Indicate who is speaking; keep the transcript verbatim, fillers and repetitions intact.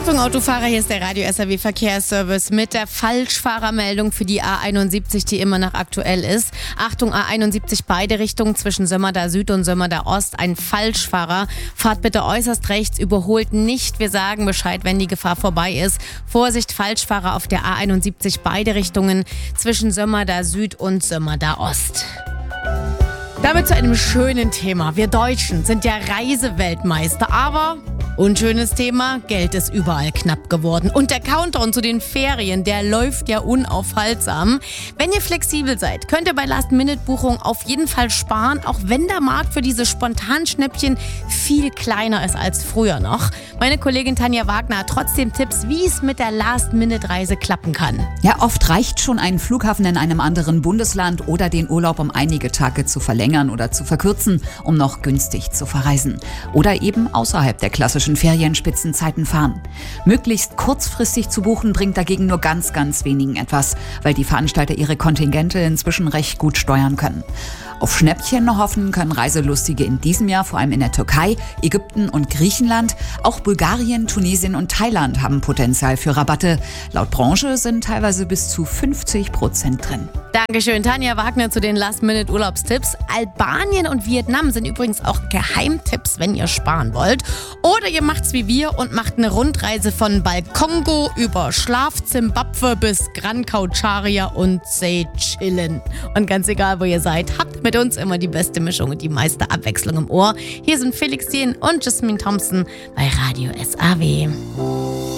Speaker 1: Achtung Autofahrer, hier ist der Radio S R W Verkehrsservice mit der Falschfahrermeldung für die A einundsiebzig, die immer noch aktuell ist. Achtung, A einundsiebzig beide Richtungen zwischen Sömmerda Süd und Sömmerda Ost. Ein Falschfahrer. Fahrt bitte äußerst rechts, überholt nicht. Wir sagen Bescheid, wenn die Gefahr vorbei ist. Vorsicht, Falschfahrer auf der A einundsiebzig beide Richtungen zwischen Sömmerda Süd und Sömmerda Ost. Damit zu einem schönen Thema. Wir Deutschen sind ja Reiseweltmeister, aber unschönes Thema, Geld ist überall knapp geworden. Und der Countdown zu den Ferien, der läuft ja unaufhaltsam. Wenn ihr flexibel seid, könnt ihr bei Last-Minute-Buchungen auf jeden Fall sparen, auch wenn der Markt für diese Spontanschnäppchen viel kleiner ist als früher noch. Meine Kollegin Tanja Wagner hat trotzdem Tipps, wie es mit der Last-Minute-Reise klappen kann.
Speaker 2: Ja, oft reicht schon ein Flughafen in einem anderen Bundesland oder den Urlaub um einige Tage zu verlängern oder zu verkürzen, um noch günstig zu verreisen. Oder eben außerhalb der klassischen Ferienspitzenzeiten fahren. Möglichst kurzfristig zu buchen bringt dagegen nur ganz, ganz wenigen etwas, weil die Veranstalter ihre Kontingente inzwischen recht gut steuern können. Auf Schnäppchen hoffen können Reiselustige in diesem Jahr vor allem in der Türkei, Ägypten und Griechenland. Auch Bulgarien, Tunesien und Thailand haben Potenzial für Rabatte. Laut Branche sind teilweise bis zu fünfzig Prozent drin.
Speaker 1: Dankeschön, Tanja Wagner zu den Last-Minute-Urlaubstipps. Albanien und Vietnam sind übrigens auch Geheimtipps, wenn ihr sparen wollt. Oder ihr macht's wie wir und macht eine Rundreise von Balkongo über Schlaf-Zimbabwe bis Gran Caucharia und Seychellen. Und ganz egal, wo ihr seid, habt mit uns immer die beste Mischung und die meiste Abwechslung im Ohr. Hier sind Felix Dien und Jasmine Thompson bei Radio S A W.